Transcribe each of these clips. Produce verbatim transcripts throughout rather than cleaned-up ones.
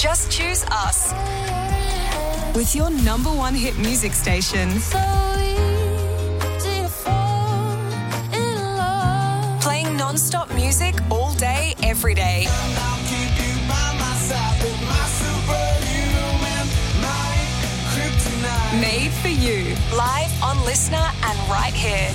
Just choose us. With your number one hit music station. Playing non-stop music all day, every day. Made for you. Live on Listener and right here.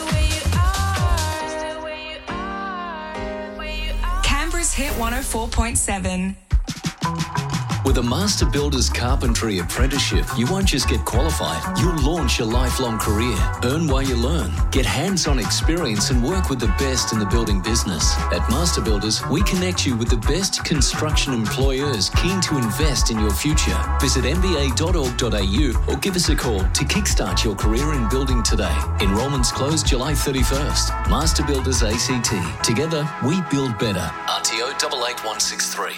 Canberra's Hit one oh four point seven. With a Master Builders Carpentry Apprenticeship, you won't just get qualified, you'll launch your lifelong career. Earn while you learn. Get hands-on experience and work with the best in the building business. At Master Builders, we connect you with the best construction employers keen to invest in your future. Visit m b a dot org dot a u or give us a call to kickstart your career in building today. Enrolments close July thirty-first. Master Builders A C T. Together, we build better. R T O eight eight one six three.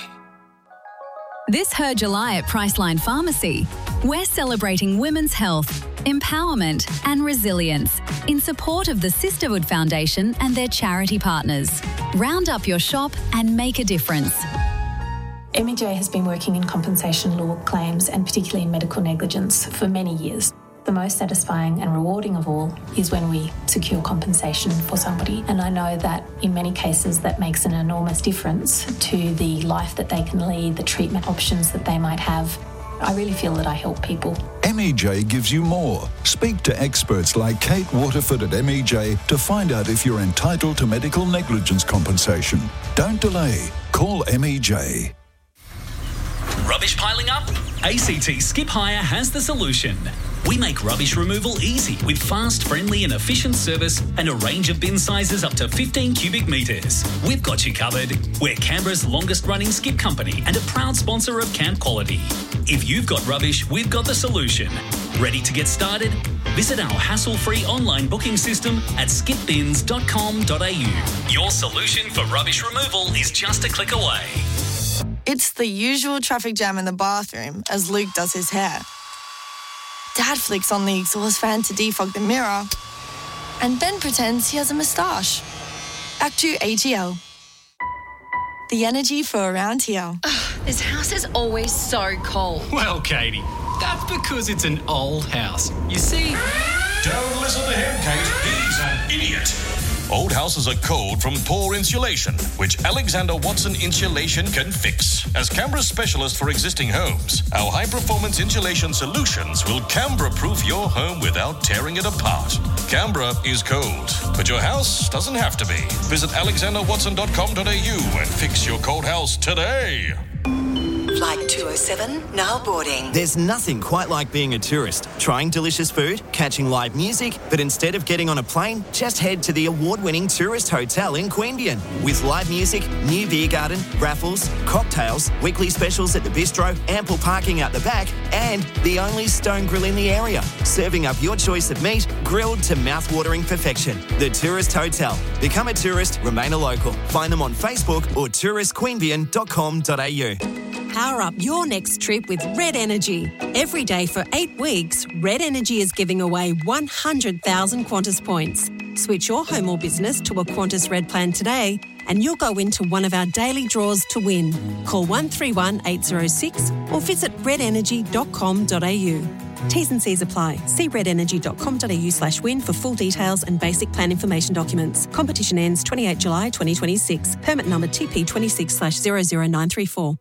This Her July at Priceline Pharmacy, we're celebrating women's health, empowerment and resilience in support of the Sisterhood Foundation and their charity partners. Round up your shop and make a difference. M E J has been working in compensation law claims and particularly in medical negligence for many years. The most satisfying and rewarding of all is when we secure compensation for somebody. And I know that in many cases that makes an enormous difference to the life that they can lead, the treatment options that they might have. I really feel that I help people. M E J gives you more. Speak to experts like Kate Waterford at M E J to find out if you're entitled to medical negligence compensation. Don't delay. Call M E J. Rubbish piling up? A C T Skip Hire has the solution. We make rubbish removal easy with fast, friendly and efficient service and a range of bin sizes up to fifteen cubic metres. We've got you covered. We're Canberra's longest running skip company and a proud sponsor of Camp Quality. If you've got rubbish, we've got the solution. Ready to get started? Visit our hassle-free online booking system at skip bins dot com dot a u. Your solution for rubbish removal is just a click away. It's the usual traffic jam in the bathroom as Luke does his hair. Dad flicks on the exhaust fan to defog the mirror, and Ben pretends he has a moustache. Act two A T L. The energy for around here. Ugh, this house is always so cold. Well, Katie, that's because it's an old house. You see... Don't listen to him, Kate. He's an idiot. Old houses are cold from poor insulation, which Alexander Watson Insulation can fix. As Canberra's specialist for existing homes, our high-performance insulation solutions will Canberra-proof your home without tearing it apart. Canberra is cold, but your house doesn't have to be. Visit alexander watson dot com dot a u and fix your cold house today. Flight two oh seven, now boarding. There's nothing quite like being a tourist. Trying delicious food, catching live music, but instead of getting on a plane, just head to the award-winning Tourist Hotel in Queanbeyan. With live music, new beer garden, raffles, cocktails, weekly specials at the bistro, ample parking out the back, and the only stone grill in the area. Serving up your choice of meat, grilled to mouth-watering perfection. The Tourist Hotel. Become a tourist, remain a local. Find them on Facebook or tourist queanbeyan dot com dot a u. Power up your next trip with Red Energy. Every day for eight weeks, Red Energy is giving away one hundred thousand Qantas points. Switch your home or business to a Qantas Red plan today and you'll go into one of our daily draws to win. Call one three one eight zero six or visit red energy dot com dot a u. T's and C's apply. See red energy dot com dot a u slash win for full details and basic plan information documents. Competition ends twenty-eighth of July twenty twenty-six. Permit number T P twenty-six slash zero zero nine three four.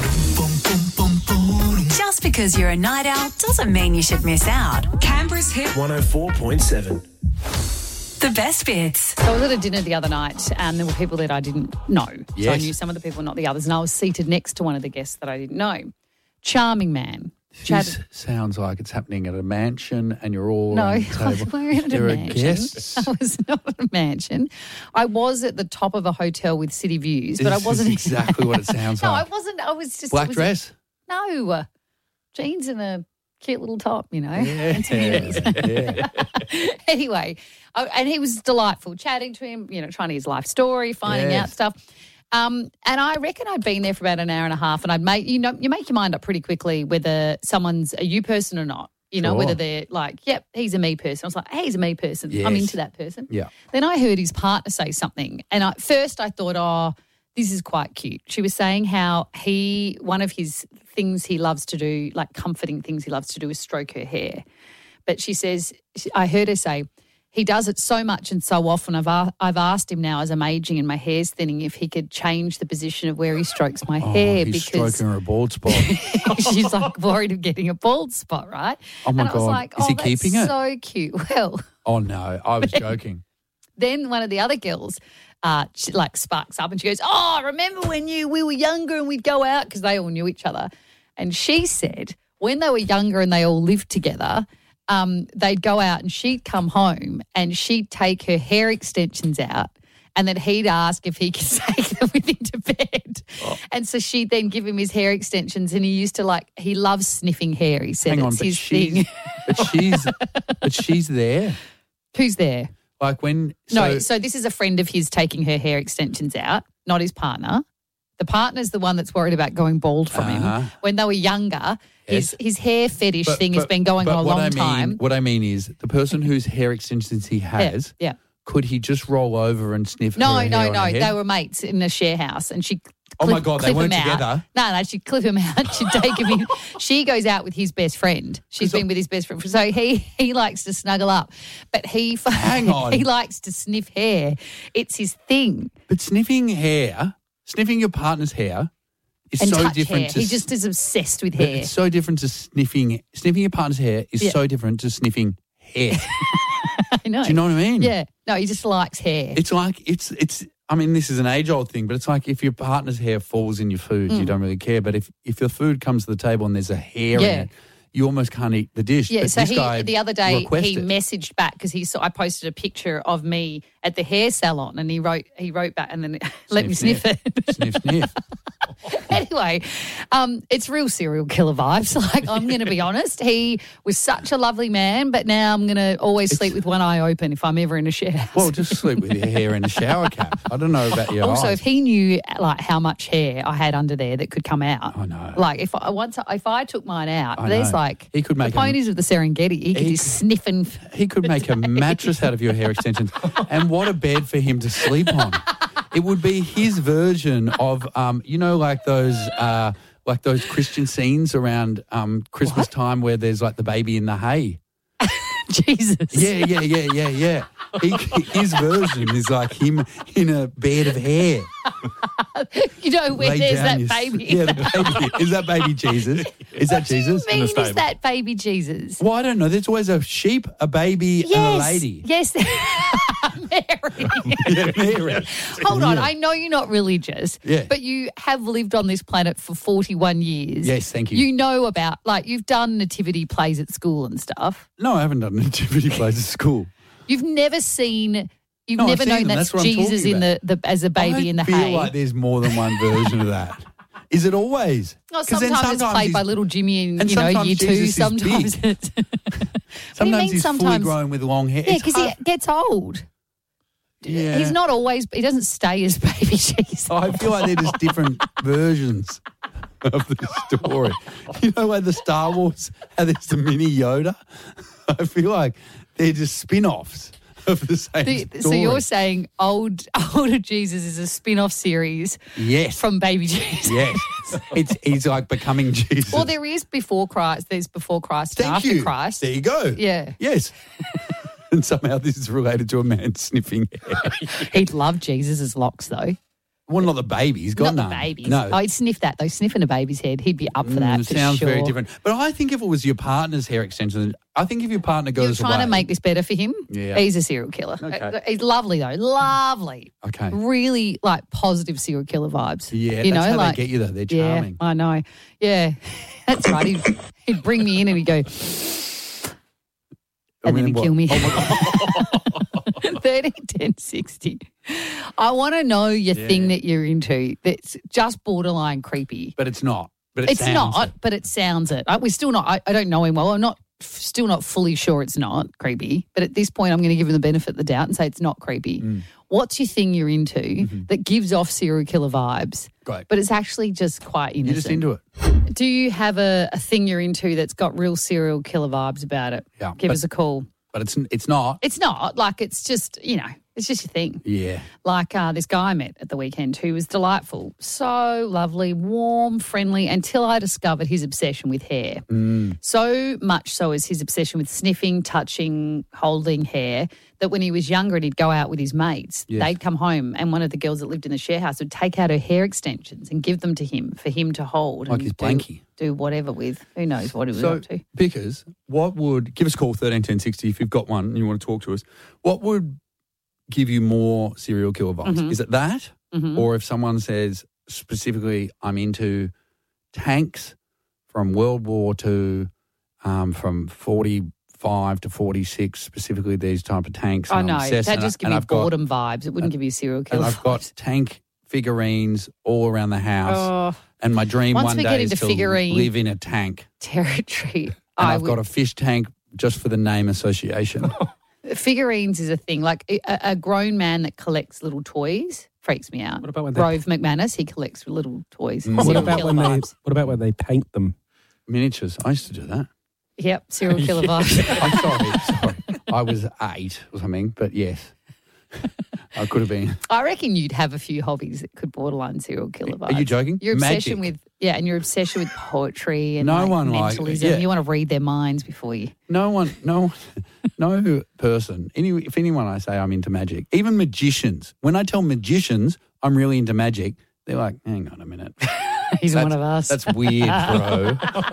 Just because you're a night owl doesn't mean you should miss out. Canberra's Hit one oh four point seven. The best bits. So I was at a dinner the other night and there were people that I didn't know. Yes. So I knew some of the people, not the others. And I was seated next to one of the guests that I didn't know. Charming man. This Chatted. sounds like it's happening at a mansion and you're all no, on the table. we were at there a are mansion. guests. I was not at a mansion. I was at the top of a hotel with city views, This but I wasn't. is exactly what it sounds no, like. I wasn't. I was just. Black it was dress? A, no. Jeans and a cute little top, you know. Yeah. yeah. Anyway, I, and he was delightful, chatting to him, you know, trying to his life story, finding Yes. out stuff. Um, and I reckon I'd been there for about an hour and a half, and I'd make you know you make your mind up pretty quickly whether someone's a you person or not. You know, Sure. whether they're like, yep, he's a me person. I was like, hey, he's a me person. Yes. I'm into that person. Yeah. Then I heard his partner say something, and at first I thought, oh, this is quite cute. She was saying how he, one of his things he loves to do, like comforting things he loves to do is stroke her hair. But she says, I heard her say, he does it so much and so often. I've a- I've asked him now as I'm aging and my hair's thinning if he could change the position of where he strokes my Oh, hair he's because stroking her bald spot. she's like worried of getting a bald spot, right? Oh, my and I was God. like, Is oh, he that's keeping it? so cute. Well, Oh, no. I was joking. then one of the other girls uh, she, like sparks up and she goes, oh, remember when you we were younger and we'd go out because they all knew each other. And she said when they were younger and they all lived together, um, they'd go out and she'd come home and she'd take her hair extensions out and then he'd ask if he could take them with him to bed. Oh. And so she'd then give him his hair extensions and he used to like, he loves sniffing hair. He said Hang on, it's but his she's, thing. but she's but she's there. Who's there? Like when so, No, so this is a friend of his taking her hair extensions out, not his partner. The partner's the one that's worried about going bald from Uh-huh. him. When they were younger, his Yes. his hair fetish but- thing has but- been going but on a what long I mean, time. What I mean is the person whose hair extensions he has, Yeah. could he just roll over and sniff No, her hair no, on no. her head? They were mates in a share house and she Oh, clip, my God, they clip weren't him out. together? No, no, she'd clip him out. She'd take him in. She goes out with his best friend. She's been with his best friend. So he he likes to snuggle up. But he Hang on. he likes to sniff hair. It's his thing. But sniffing hair, sniffing your partner's hair is and so touch different hair. to He just is obsessed with but hair. It's so different to sniffing sniffing your partner's hair is Yeah. so different to sniffing hair. I know. Do you know what I mean? Yeah. No, he just likes hair. It's like it's it's I mean, this is an age-old thing, but it's like if your partner's hair falls in your food, Mm. you don't really care. But if, if the food comes to the table and there's a hair Yeah. in it, you almost can't eat the dish. Yeah, But so this he guy the other day he requested. messaged back because he saw I posted a picture of me at the hair salon and he wrote he wrote back and then let me sniff, Sniff, it. Sniff, sniff. Anyway, um, it's real serial killer vibes. Like I'm going to be honest, he was such a lovely man, but now I'm going to always sleep with one eye open if I'm ever in a share house. Well, just sleep with your hair in a shower cap. I don't know about your Also, eyes. if he knew like how much hair I had under there that could come out, I know. Like if I once if I took mine out, I there's know. like He could make the a- ponies of the Serengeti. He could He be sniffing. He could make a mattress out of your hair extensions. And what a bed for him to sleep on. It would be his version of, um, you know, like those uh, like those Christian scenes around um, Christmas time where there's like the baby in the hay. Jesus. Yeah, yeah, yeah, yeah, yeah. He, his version is like him in a bed of hair. You know where Lay there's down that your- baby. Yeah, the baby. Is that baby Jesus? Is that Jesus? What do you mean is that baby Jesus? Well, I don't know. There's always a sheep, a baby, Yes. and a lady. Yes. Mary. Yeah, Mary. Hold on. Yeah. I know you're not religious, Yeah. but you have lived on this planet for forty-one years. Yes, thank you. You know about, like, you've done nativity plays at school and stuff. No, I haven't done nativity plays at school. You've never seen, you've No, I've never seen known them. that's, That's what I'm Jesus talking in the, the as a baby I in the feel hay. like there's more than one version of that. Is it always? No, 'Cause then sometimes, it's played he's- by little Jimmy in, and you know, sometimes year two. Jesus is Sometimes big. it's... What do you Sometimes mean he's fully sometimes? grown with long hair. Yeah, It's because he hard- gets old. Yeah. He's not always, he doesn't stay as baby Jesus. I feel like they're just different versions of the story. You know, like the Star Wars, how there's the mini Yoda? I feel like they're just spin-offs of the same The- story. so you're saying old older Jesus is a spin-off series Yes. from baby Jesus. Yes. It's, he's like becoming Jesus. Well, there is before Christ. There's before Christ and Thank after you. Christ. There you go. Yeah. Yes. And somehow this is related to a man sniffing hair. He'd love Jesus' locks, though. Well, not the baby. He's got Not none. the babies. No. Oh, he'd sniff that, though. Sniffing a baby's head. He'd be up for that, Mm, for sounds sure. very different. But I think if it was your partner's hair extension, I think if your partner You're goes trying away, to make this better for him? Yeah. He's a serial killer. Okay. Uh, He's lovely, though. Lovely. Okay. Really, like, positive serial killer vibes. Yeah, you that's know, how like, they get you, though. They're yeah, charming. I know. Yeah, that's right. He'd, he'd bring me in and he'd go, and then he'd what? kill me. Oh, my God. thirteen ten sixty. I want to know your Yeah. thing that you're into that's just borderline creepy. But it's not. But it It's sounds not, it. but it sounds it. I, we're still not, I, I don't know him well. I'm not, f- still not fully sure it's not creepy. But at this point, I'm going to give him the benefit of the doubt and say it's not creepy. Mm. What's your thing you're into Mm-hmm. that gives off serial killer vibes? Great. But it's actually just quite innocent. You're just into it. Do you have a, a thing you're into that's got real serial killer vibes about it? Yeah, Give but- us a call. But it's it's not. It's not like it's just, you know, It's just your thing. Yeah. Like uh, this guy I met at the weekend who was delightful, so lovely, warm, friendly, until I discovered his obsession with hair. Mm. So much so is his obsession with sniffing, touching, holding hair that when he was younger and he'd go out with his mates, Yes. they'd come home and one of the girls that lived in the share house would take out her hair extensions and give them to him for him to hold. Like and his do, blankie. Do whatever with. Who knows what he was So, up to. Bickers, what would, give us a call, thirteen ten sixty, if you've got one and you want to talk to us. What would give you more serial killer vibes? Mhm. Is it that? Mhm. Or if someone says specifically, I'm into tanks from World War Two, um, from forty-five to forty-six, specifically these type of tanks. I and I'm know. obsessed, That and I- just give and me I've got- boredom vibes. It wouldn't give you serial killer And I've got tank figurines all around the house. Oh. And my dream Once one we day get is into to figurine live in a tank. territory. And I I've would, got a fish tank just for the name association. Figurines is a thing. Like a, a grown man that collects little toys freaks me out. What about when they- Rove McManus? He collects little toys. Mm. What Serial about killer when they? vibes. What about when they paint them? Miniatures. I used to do that. Yep, serial killer Yeah. vibes. I'm sorry, sorry. I was eight or something, but yes. I could have been. I reckon you'd have a few hobbies that could borderline serial killer vibes. Are you joking? Your obsession Magic. with yeah, and your obsession with poetry and No like one like- mentalism. yeah. You want to read their minds before you. No one, no, one- no person. Any, if anyone I say I'm into magic, even magicians. When I tell magicians I'm really into magic, they're like, "Hang on a minute, He's That's- one of us." That's weird, bro."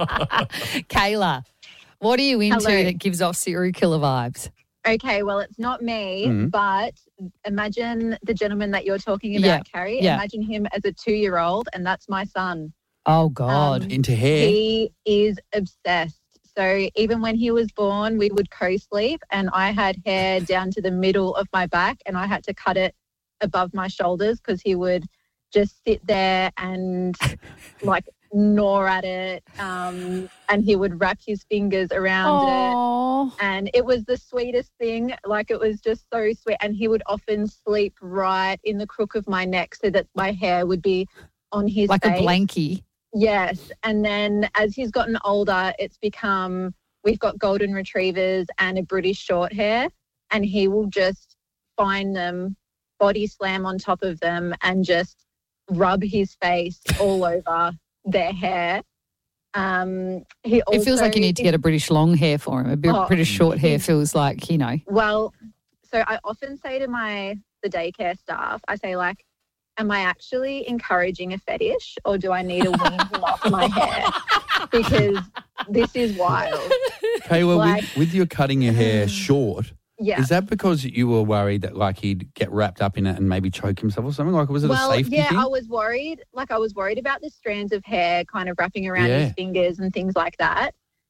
Kayla, what are you into Hello. that gives off serial killer vibes? Okay, well, it's not me, Mhm. but imagine the gentleman that you're talking about, Yeah, Carrie. yeah. Imagine him as a two-year-old, and that's my son. Oh God, Um, into hair. He is obsessed. So even when he was born, we would co-sleep, and I had hair down to the middle of my back, and I had to cut it above my shoulders because he would just sit there and like gnaw at it, um, and he would wrap his fingers around Aww. it, and it was the sweetest thing. Like it was just so sweet, and he would often sleep right in the crook of my neck so that my hair would be on his like face. a blankie. Yes. And then as he's gotten older, it's become, we've got golden retrievers and a British short hair, and he will just find them, body slam on top of them, and just rub his face all over their hair. Um, he also, It feels like you need to get a British long hair for him. A bit Oh, British short hair he's- feels like, you know. Well, so I often say to my the daycare staff, I say like, am I actually encouraging a fetish, or do I need to wean him off my hair? Because this is wild. Kayla, Like- with, with your cutting your hair short, Yeah. is that because you were worried that like he'd get wrapped up in it and maybe choke himself or something? Like, was it well, a safety yeah, thing? I was worried. Like I was worried about the strands of hair kind of wrapping around Yeah. his fingers and things like that.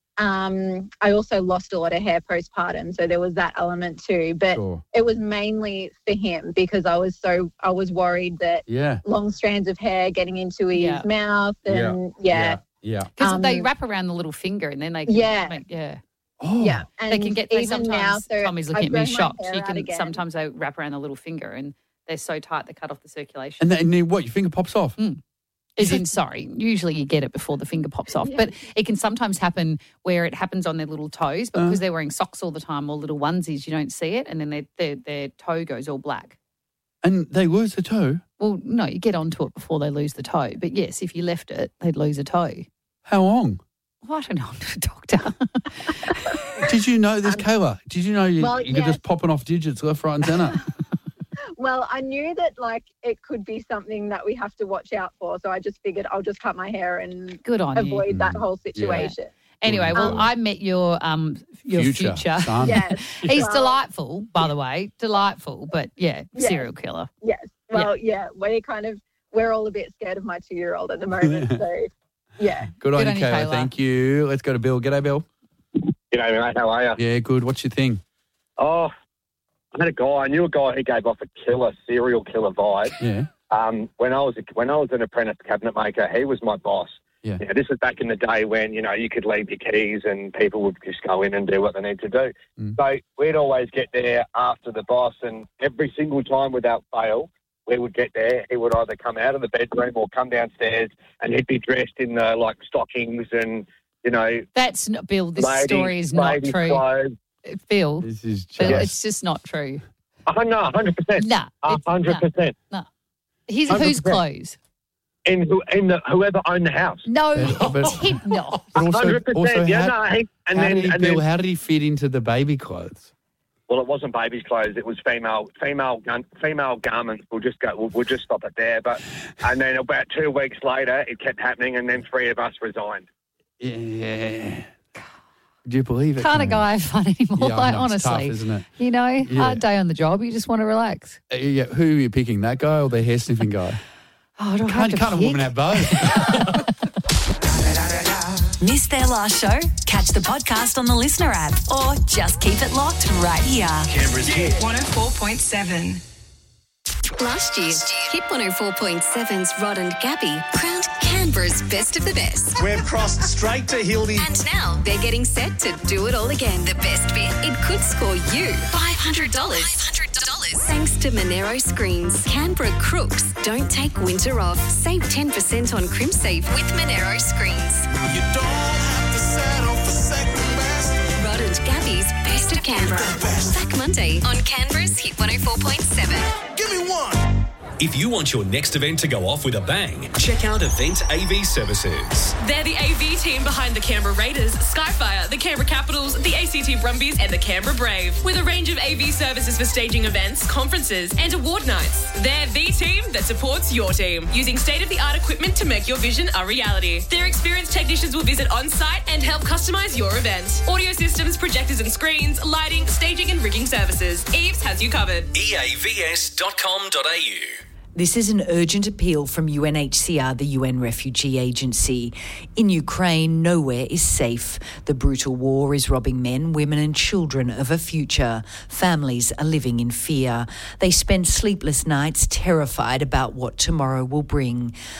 Um, I also lost a lot of hair postpartum, so there was that element too. But Sure. it was mainly for him because I was so I was worried that Yeah. long strands of hair getting into his Yeah. mouth and yeah, Yeah. Because Um, they wrap around the little finger and then they can Yeah. make, yeah. Oh. yeah. They And can get they even sometimes now, so Tommy's I've looking at me grown my shocked. hair You out can again. sometimes they wrap around the little finger and they're so tight they cut off the circulation. And then and what, your finger pops off? Is in sorry. Usually you get it before the finger pops off, but it can sometimes happen where it happens on their little toes, but Uh. because they're wearing socks all the time or little onesies, you don't see it, and then their their, their toe goes all black. And they lose the toe? Well, no, you get onto it before they lose the toe. But yes, if you left it, they'd lose a toe. How long? Well, I don't know, I'm not a doctor. Did you know this, Kayla? Did you know you, well, you could yes. just popping off digits left, right and centre? Well, I knew that like it could be something that we have to watch out for, so I just figured I'll just cut my hair and Good on you. avoid that whole situation. Anyway, well, Um, I met your um your Future future. son. Yes. He's Well, delightful, by the way, delightful, but yeah, Yes. serial killer. Yes. Well, yeah. we're kind of we're all a bit scared of my two-year-old at the moment, so yeah. Good on Good you, on you, Kayla. Kayla. Thank you. Let's go to Bill. G'day, Bill. G'day, mate. How are you? Yeah, good. What's your thing? Oh, I had a guy. I knew a guy who gave off a killer, serial killer vibe. Yeah. Um, when I was a, when I was an apprentice cabinet maker, he was my boss. Yeah. You know, this was back in the day when you know you could leave your keys and people would just go in and do what they need to do. Mm. So we'd always get there after the boss, and every single time without fail, we would get there. He would either come out of the bedroom or come downstairs, and he'd be dressed in the like stockings and you know. That's not Bill. This lady- story is not lady true. clothes. Bill, This is Bill, just... it's just not true. Uh, no, one hundred percent. Nah, one hundred percent. No. His whose clothes? In, who, in the, whoever owned the house. No, Yeah, but- him not. But also, one hundred percent, also yeah, how, no, he- and how then- did he, and Bill, then- how did he fit into the baby clothes? Well, it wasn't baby's clothes. It was female female gun, female garments. We'll just go. We'll, we'll just stop it there. But and then about two weeks later, it kept happening, and then three of us resigned. Yeah. Do you believe it? Can't a Karen? guy have fun anymore? Yeah, I like, know, it's honestly, tough, isn't it? You know, Yeah. hard day on the job. You just want to relax. Uh, yeah, who are you picking? That guy or the hair sniffing guy? Oh, do I have Can't, to can't a pick? woman have both? Missed their last show? Catch the podcast on the Listener app or just keep it locked right here. Canberra's Hit one oh four point seven. Last year, Hit one oh four point seven's Rod and Gabby crowned Canberra's best of the best. We've crossed straight to Hildy. And now they're getting set to do it all again. The best bit, it could score you five hundred dollars. five hundred dollars. Thanks to Monero Screens. Canberra crooks don't take winter off. Save ten percent on CrimSafe with Monero Screens. You don't have to settle for second best. Rod and Gabby's Best of Canberra. Back Monday on Canberra's Hit one oh four point seven. Give me one. If you want your next event to go off with a bang, check out Event A V Services. They're the A V team behind the Canberra Raiders, Skyfire, the Canberra Capitals, the A C T Brumbies and the Canberra Brave. With a range of A V services for staging events, conferences and award nights. They're the team that supports your team, using state-of-the-art equipment to make your vision a reality. Their experienced technicians will visit on-site and help customise your event. Audio systems, projectors and screens, lighting, staging and rigging services. Eves has you covered. E A V S dot com dot a u. This is an urgent appeal from U N H C R, the U N Refugee Agency. In Ukraine, nowhere is safe. The brutal war is robbing men, women and children of a future. Families are living in fear. They spend sleepless nights terrified about what tomorrow will bring.